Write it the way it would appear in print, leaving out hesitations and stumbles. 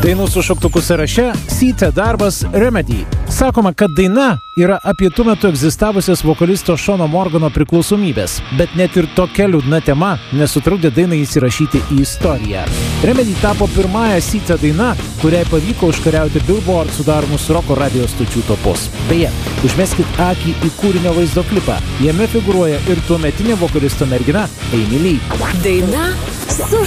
Dainų su šauktuku sąraše Sita darbas Remedy. Sakoma, kad daina yra apie tuo metu egzistavusias vokalisto Šono Morgano priklausomybės, bet net ir tokia liūdna tema nesutrukdė dainą įsirašyti į istoriją. Remedy tapo pirmąją Sita daina, kuriai pavyko užkariauti Billboard sudaromus roko radio stočių topus. Beje, užmeskit akį į kūrinio vaizdo klipą. Jame figūruoja ir tuometinė vokalisto mergina Amy Lee. Daina su